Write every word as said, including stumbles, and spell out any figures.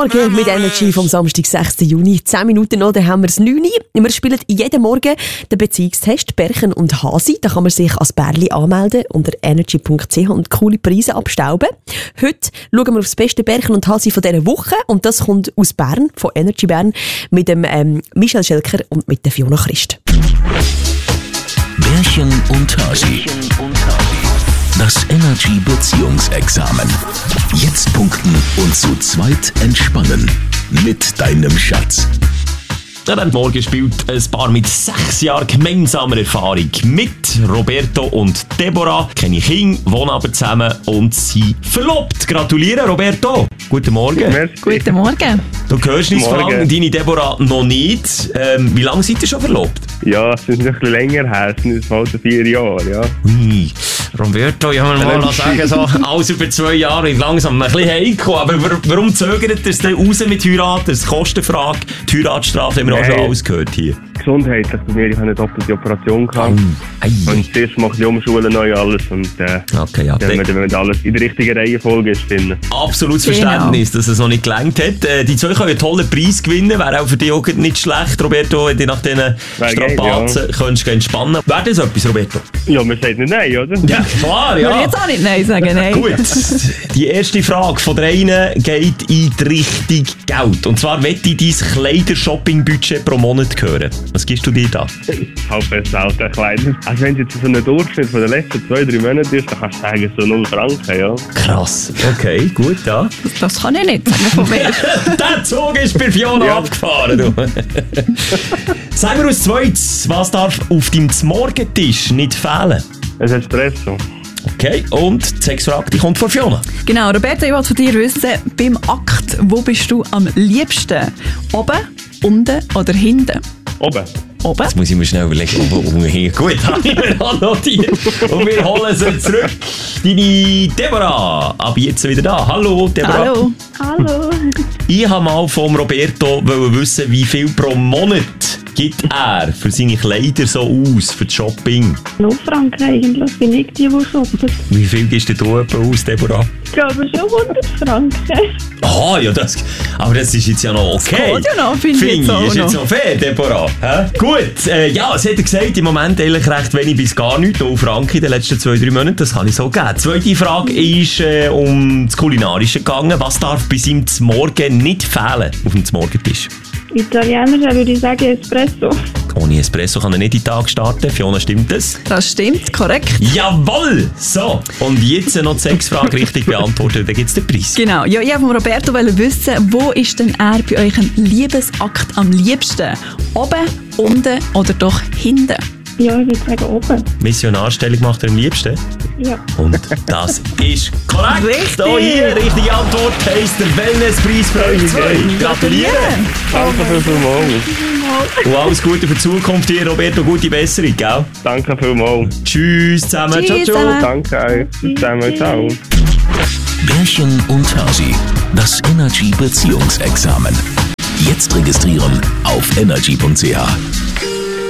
Morgen mit Energy vom Samstag, sechsten Juni. Zehn Minuten noch, dann haben wir das neun Uhr. Wir spielen jeden Morgen den Beziehungstest Berchen und Hasi. Da kann man sich als Bärli anmelden unter energy punkt c h und coole Preise abstauben. Heute schauen wir auf das beste Berchen und Hasi von dieser Woche. Und das kommt aus Bern, von Energy Bern, mit dem ähm, Michel Schelker und mit der Fiona Christ. Berchen und Hasi. Das Energy-Beziehungsexamen. Jetzt punkten und zu zweit entspannen. Mit deinem Schatz. Ja, morgen spielt ein Paar mit sechs Jahren gemeinsamer Erfahrung mit Roberto und Deborah. Kenne ich Kinder, wohnen aber zusammen und sind verlobt. Gratuliere, Roberto. Guten Morgen. Merci. Guten Morgen. Du hörst uns Morgen. fragen, deine Deborah noch nicht. Ähm, wie lange seid ihr schon verlobt? Ja, es ist ein bisschen länger her, es sind bald vier Jahre, ja. Ui, Roberto, ich habe mal sagen, so, alles über zwei Jahre ist langsam ein bisschen heikel. Aber warum zögert ihr es denn raus mit Heiraten? Das ist eine Kostenfrage, die Heiratsstrafe haben wir auch schon alles gehört hier. Gesundheitlich bei mir, ich habe eine doppelte Operation gehabt. Ei, ei. Und zuerst mache ich umschulen, neu alles. Und äh, Okay, ja. dann, wenn wenn alles in der richtigen Reihenfolge ist, finden. Absolutes Genau. Verständnis, dass es noch nicht gelangt hat. Äh, die zwei können einen tollen Preis gewinnen. Wäre auch für dich auch nicht schlecht, Roberto, wenn du nach diesen Strapazen ja. könntest entspannen. Wäre das etwas, Roberto? Ja, man sagt nicht nein, oder? Ja, klar, Ich würde ja. jetzt auch nicht Nein sagen, nein. Gut, die erste Frage von der einen geht in die Richtung Geld. Und zwar möchte ich dein Kleidershopping-Budget pro Monat hören. Was gibst du dir da? Halt fest selten kleiner. Also wenn es jetzt so ein Durchschnitt von den letzten zwei, drei Monaten ist, dann kannst du sagen, so null Franken, ja. Krass. Okay, gut, ja. Das kann ich nicht sagen von mir. Der Zug ist bei Fiona Ja. abgefahren, du. Sag mir als zweites, was darf auf deinem Morgentisch nicht fehlen? Ein Espresso. Okay, und die Sexfrage, die kommt von Fiona. Genau, Roberto, ich wollte von dir wissen, beim Akt, wo bist du am liebsten? Oben, unten oder hinten? Oben. Oben? Jetzt muss ich mir schnell überlegen, ob wir unten hin. Gut, habe ich mir annotiert. Und wir holen sie zurück. Deine Deborah, ab jetzt wieder da. Hallo, Deborah. Hallo. Hallo. Ich wollte mal von Roberto wissen, wie viel pro Monat gibt er für seine Kleider so aus, für das Shopping? null Franken eigentlich, bin ich die, die shoppen. Wie viel gibst du etwa aus, Deborah? Ich glaube schon hundert Franken. Aha, ja, das, aber das ist jetzt ja noch okay. Das geht ja noch, finde ich jetzt auch ist jetzt noch. noch fair, Deborah. Hä? Gut, äh, ja, es hat er gesagt, im Moment ehrlich recht wenig bis gar nichts. null Franken in den letzten zwei, drei Monaten, das kann ich so geben. Die zweite Frage ist äh, um das Kulinarische gegangen. Was darf bei seinem Morgen nicht fehlen auf dem Morgentisch? Italiener würde ich sagen Espresso. Ohne Espresso kann er nicht in den Tag starten. Fiona, stimmt das? Das stimmt, korrekt. Jawohl! So, und jetzt noch die Sexfrage richtig beantwortet, dann gibt es den Preis. Genau. Ja, ich wollte von Roberto wissen, wo ist denn er bei euch ein Liebesakt am liebsten? Oben, unten oder doch hinten? Ja, ich würde sagen oben. Missionarstellung macht er am liebsten. Ja. Und das ist korrekt. Richtig. Oh, hier, richtige Antwort heisst der Wellnesspreis für euch zwei. Gratuliere. Danke vielmals. Und alles Gute für die Zukunft hier, Roberto. Gute Besserung, gell? Danke vielmals. Tschüss zusammen. Tschüss ciao, ciao. zusammen. Danke euch. Bis dann, ciao. Berchen und Hasi. Das Energy-Beziehungsexamen. Jetzt registrieren auf energy punkt c h.